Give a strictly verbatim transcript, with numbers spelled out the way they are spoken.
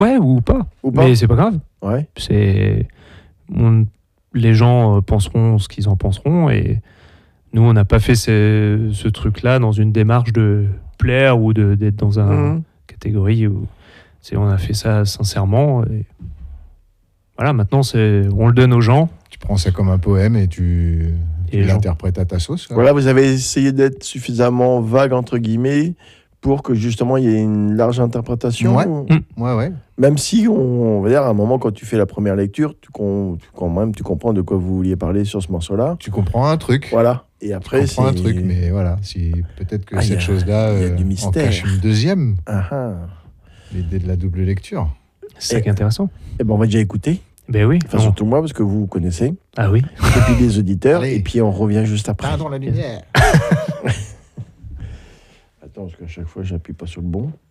Ouais, ou pas. Ou pas. Mais c'est pas grave. Ouais. C'est... on- Les gens euh, penseront ce qu'ils en penseront. Et nous, on n'a pas fait ce, ce truc-là dans une démarche de plaire ou de, d'être dans une Mmh. catégorie où c'est, on a fait ça sincèrement. Et voilà, maintenant, c'est, on le donne aux gens. Tu prends ça comme un poème et tu, Et tu les gens- l'interprètes à ta sauce. là. Voilà, vous avez essayé d'être suffisamment vague, entre guillemets, pour que justement il y ait une large interprétation. Ouais. ou- Ouais, ouais. Même si, on, on va dire, à un moment, quand tu fais la première lecture, tu, con- tu, quand même, tu comprends de quoi vous vouliez parler sur ce morceau-là. Tu comprends un truc. Voilà. Et Tu après, comprends un c'est- truc, mais voilà, si peut-être que Ah, il y cette a- chose-là il y a du euh, en mystère. cache une deuxième, Ah, ah. l'idée de la double lecture. C'est ça Et- qui est intéressant. Eh ben, on va déjà écouter. Ben oui. Enfin, Non. surtout moi, parce que vous vous connaissez. Ah oui. Et puis les auditeurs. Allez. Et puis on revient juste après. Pardon la lumière. Attends, parce qu'à chaque fois, j'appuie pas sur le bon.